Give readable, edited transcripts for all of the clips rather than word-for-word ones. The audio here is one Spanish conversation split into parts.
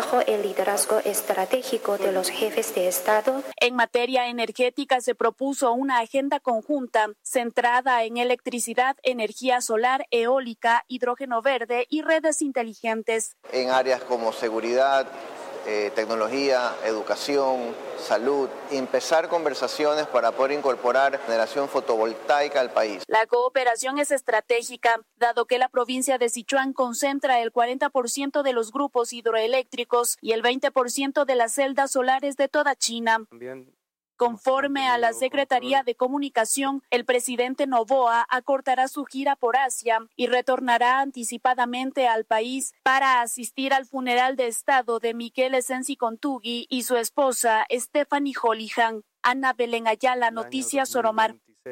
bajo el liderazgo estratégico de los jefes de Estado. En materia energética se propuso una agenda conjunta centrada en electricidad, energía solar, eólica, hidrógeno verde y redes inteligentes. En áreas como seguridad, tecnología, educación, salud, empezar conversaciones para poder incorporar generación fotovoltaica al país. La cooperación es estratégica, dado que la provincia de Sichuan concentra el 40% de los grupos hidroeléctricos y el 20% de las celdas solares de toda China. Conforme a la Secretaría de Comunicación, el presidente Noboa acortará su gira por Asia y retornará anticipadamente al país para asistir al funeral de Estado de Miquel Sensi Contugui y su esposa Stephanie Holihan. Ana Belén Ayala, Noticias Soromar.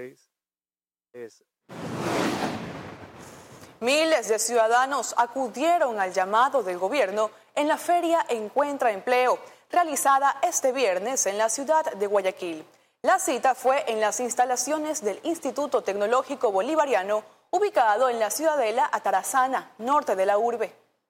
Miles de ciudadanos acudieron al llamado del gobierno en la Feria Encuentra Empleo, realizada este viernes en la ciudad de Guayaquil. La cita fue en las instalaciones del Instituto Tecnológico Bolivariano, ubicado en la ciudadela Atarazana, norte de la urbe.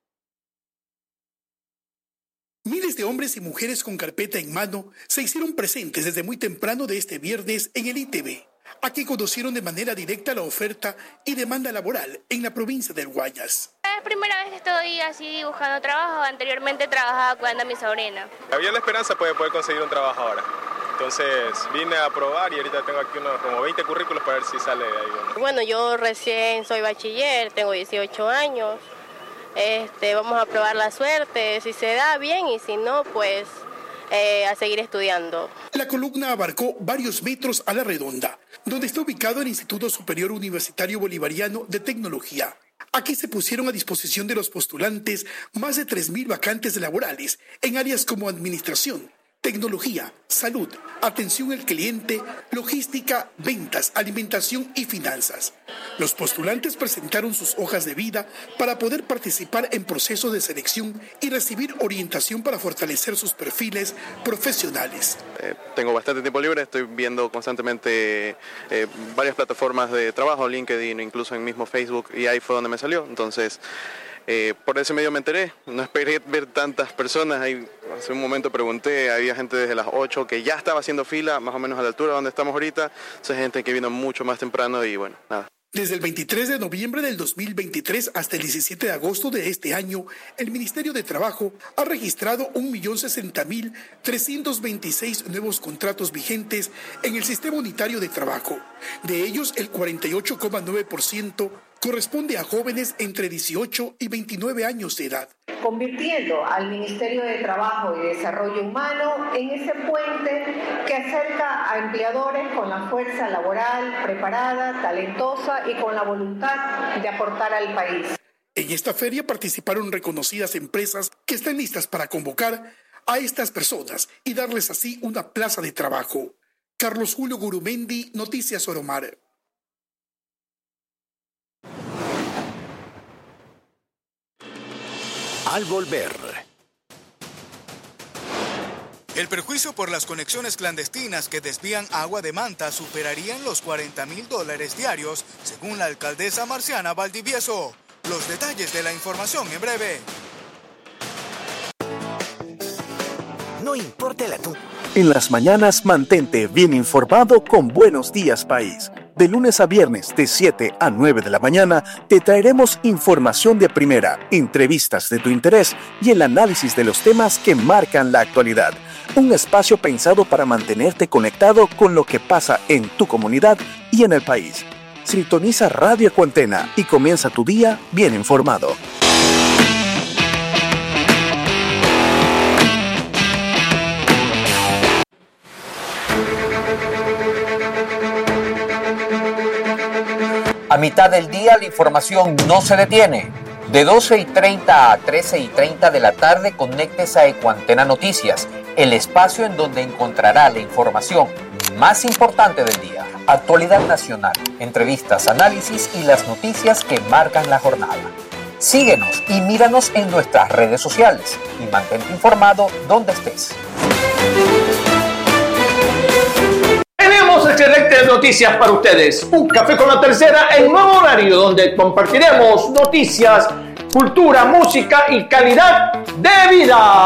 Miles de hombres y mujeres con carpeta en mano se hicieron presentes desde muy temprano de este viernes en el ITB. Aquí conocieron de manera directa la oferta y demanda laboral en la provincia del Guayas. Es la primera vez que estoy así buscando trabajo. Anteriormente trabajaba cuidando a mi sobrina. Había la esperanza de poder conseguir un trabajo ahora. Entonces vine a probar y ahorita tengo aquí unos como 20 currículos para ver si sale de ahí uno. Bueno, yo recién soy bachiller, tengo 18 años. Vamos a probar la suerte, si se da bien y si no, pues a seguir estudiando. La columna abarcó varios metros a la redonda, donde está ubicado el Instituto Superior Universitario Bolivariano de Tecnología. Aquí se pusieron a disposición de los postulantes más de 3.000 vacantes laborales en áreas como administración, tecnología, salud, atención al cliente, logística, ventas, alimentación y finanzas. Los postulantes presentaron sus hojas de vida para poder participar en procesos de selección y recibir orientación para fortalecer sus perfiles profesionales. Tengo bastante tiempo libre, estoy viendo constantemente varias plataformas de trabajo, LinkedIn, incluso en mismo Facebook, y ahí fue donde me salió. Entonces, por ese medio me enteré, no esperé ver tantas personas. Ahí, hace un momento pregunté, había gente desde las 8 que ya estaba haciendo fila, más o menos a la altura donde estamos ahorita. Hay gente que vino mucho más temprano y bueno, nada. Desde el 23 de noviembre del 2023 hasta el 17 de agosto de este año, el Ministerio de Trabajo ha registrado 1.060.326 nuevos contratos vigentes en el Sistema Unitario de Trabajo. De ellos, el 48,9% corresponde a jóvenes entre 18 y 29 años de edad, convirtiendo al Ministerio de Trabajo y Desarrollo Humano en ese puente que acerca a empleadores con la fuerza laboral preparada, talentosa y con la voluntad de aportar al país. En esta feria participaron reconocidas empresas que están listas para convocar a estas personas y darles así una plaza de trabajo. Carlos Julio Gurumendi, Noticias Soromar. Al volver. El perjuicio por las conexiones clandestinas que desvían agua de Manta superarían los $40,000 diarios, según la alcaldesa Marciana Valdivieso. Los detalles de la información en breve. No importa la tu. En las mañanas mantente bien informado con Buenos Días País. De lunes a viernes, de 7 a 9 de la mañana, te traeremos información de primera, entrevistas de tu interés y el análisis de los temas que marcan la actualidad. Un espacio pensado para mantenerte conectado con lo que pasa en tu comunidad y en el país. Sintoniza Radio Cuantena y comienza tu día bien informado. A mitad del día la información no se detiene. De 12:30 a 13:30 de la tarde conéctese a Ecuantena Noticias, el espacio en donde encontrará la información más importante del día. Actualidad nacional, entrevistas, análisis y las noticias que marcan la jornada. Síguenos y míranos en nuestras redes sociales y mantente informado donde estés. Tenemos excelentes noticias para ustedes. Un café con la tercera en nuevo horario donde compartiremos noticias, cultura, música y calidad de vida.